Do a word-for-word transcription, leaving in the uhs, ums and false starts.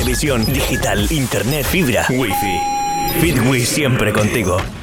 televisión, digital, internet, fibra, wifi. Fitwi siempre contigo.